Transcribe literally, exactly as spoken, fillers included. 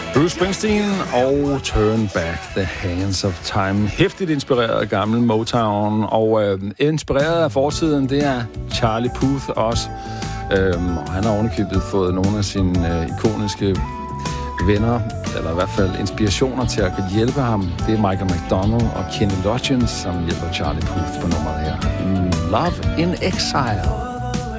Bruce Springsteen og Turn Back the Hands of Time. Hæftigt inspireret af gammel Motown, og øh, inspireret af fortiden, det er Charlie Puth også. Øhm, og han har ovenikøbet fået nogle af sine øh, ikoniske venner, eller i hvert fald inspirationer til at hjælpe ham. Det er Michael McDonald og Kenny Loggins, som hjælper Charlie Puth på nummeret her. Love in Exile.